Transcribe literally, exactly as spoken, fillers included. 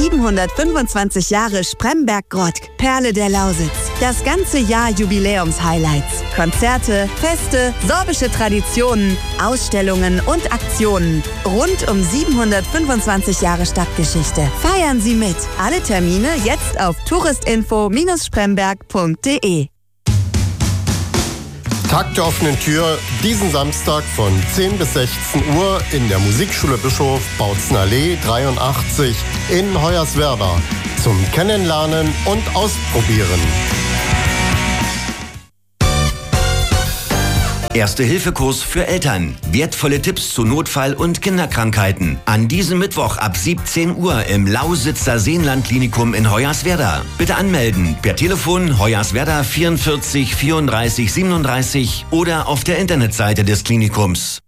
siebenhundertfünfundzwanzig Jahre Spremberg-Grottk, Perle der Lausitz. Das ganze Jahr Jubiläumshighlights. Konzerte, Feste, sorbische Traditionen, Ausstellungen und Aktionen. Rund um siebenhundertfünfundzwanzig Jahre Stadtgeschichte. Feiern Sie mit. Alle Termine jetzt auf touristinfo Bindestrich spremberg punkt de. Tag der offenen Tür diesen Samstag von zehn bis sechzehn Uhr in der Musikschule Bischof, Bautzenallee dreiundachtzig in Hoyerswerda zum Kennenlernen und Ausprobieren. Erste-Hilfe-Kurs für Eltern. Wertvolle Tipps zu Notfall- und Kinderkrankheiten. An diesem Mittwoch ab siebzehn Uhr im Lausitzer Seenlandklinikum in Hoyerswerda. Bitte anmelden per Telefon Hoyerswerda vierundvierzig vierunddreißig siebenunddreißig oder auf der Internetseite des Klinikums.